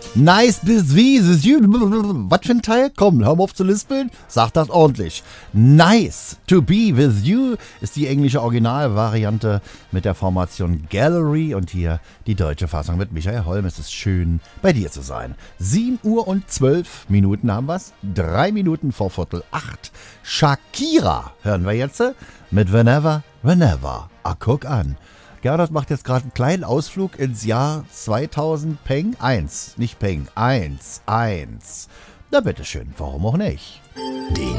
Nice bis wie, was für ein Teil? Komm, hör mal auf zu lispeln. Sag das ordentlich. Nice to be with you ist die englische Originalvariante mit der Formation Gallery und hier die deutsche Fassung mit Michael Holm. Es ist schön, bei dir zu sein. 7 Uhr und 12 Minuten haben wir's. 3 Minuten vor Viertel 8. Shakira hören wir jetzt mit Whenever, Whenever. Guck an. Gernot macht jetzt gerade einen kleinen Ausflug ins Jahr 2000 Peng 1. Nicht Peng, 1. Na bitteschön, warum auch nicht? Die